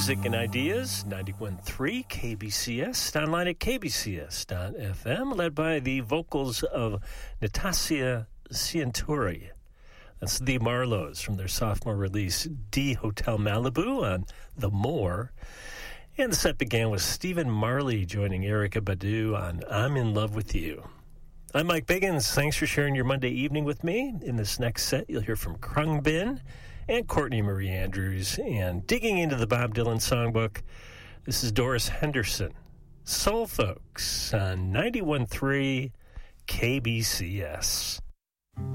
music and ideas, 91.3 KBCS, online at kbcs.fm, led by the vocals of Natasha Cianturi. That's the Marlows from their sophomore release, D Hotel Malibu on The More. And the set began with Stephen Marley joining Erykah Badu on I'm in Love with You. I'm Mike Biggins. Thanks for sharing your Monday evening with me. In this next set, you'll hear from Khruangbin and Courtney Marie Andrews. And digging into the Bob Dylan songbook, this is Doris Henderson, Soul Folks on 91.3 KBCS.